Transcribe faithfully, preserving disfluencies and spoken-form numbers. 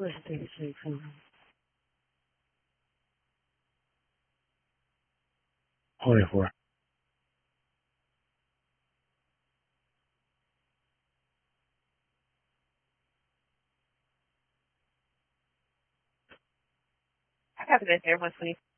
Listen to the shit, come on. twenty-four. I got to go there once we